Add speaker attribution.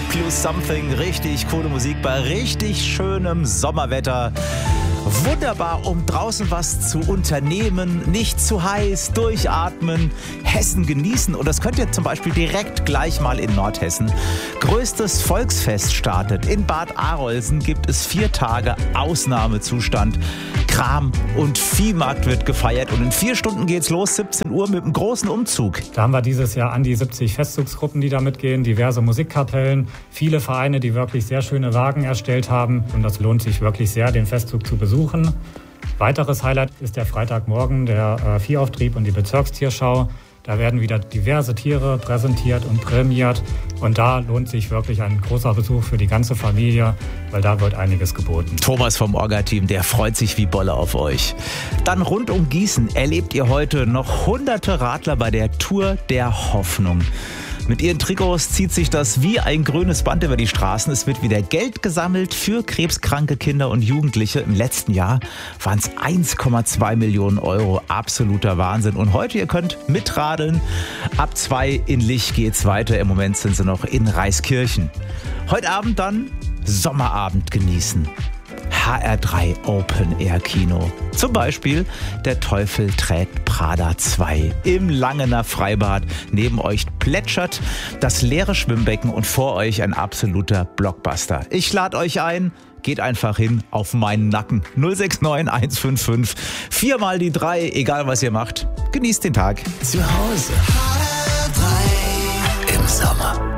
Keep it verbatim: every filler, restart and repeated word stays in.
Speaker 1: plus Something. Richtig coole Musik bei richtig schönem Sommerwetter. Wunderbar, um draußen was zu unternehmen, nicht zu heiß, durchatmen, Hessen genießen. Und das könnt ihr zum Beispiel direkt gleich mal in Nordhessen. Größtes Volksfest startet. In Bad Arolsen gibt es vier Tage Ausnahmezustand. Kram- und Viehmarkt wird gefeiert. Und in vier Stunden geht's los, siebzehn Uhr, mit einem großen Umzug.
Speaker 2: Da haben wir dieses Jahr an die siebzig Festzugsgruppen, die da mitgehen, diverse Musikkapellen, viele Vereine, die wirklich sehr schöne Wagen erstellt haben. Und das lohnt sich wirklich sehr, den Festzug zu besuchen. Weiteres Highlight ist der Freitagmorgen, der äh, Viehauftrieb und die Bezirkstierschau. Da werden wieder diverse Tiere präsentiert und prämiert. Und da lohnt sich wirklich ein großer Besuch für die ganze Familie, weil da wird einiges geboten.
Speaker 1: Thomas vom Orga-Team, der freut sich wie Bolle auf euch. Dann rund um Gießen erlebt ihr heute noch hunderte Radler bei der Tour der Hoffnung. Mit ihren Trikots zieht sich das wie ein grünes Band über die Straßen. Es wird wieder Geld gesammelt für krebskranke Kinder und Jugendliche. Im letzten Jahr waren es eins Komma zwei Millionen Euro. Absoluter Wahnsinn. Und heute, ihr könnt mitradeln. Ab zwei in Lich geht's weiter. Im Moment sind sie noch in Reiskirchen. Heute Abend dann Sommerabend genießen. H R drei Open Air Kino. Zum Beispiel Der Teufel trägt Prada zwei. Im Langener Freibad. Neben euch plätschert das leere Schwimmbecken und vor euch ein absoluter Blockbuster. Ich lade euch ein. Geht einfach hin auf meinen Nacken. null sechs neun eins fünf fünf. Viermal die drei. Egal was ihr macht. Genießt den Tag.
Speaker 3: Zu Hause. H R drei im Sommer.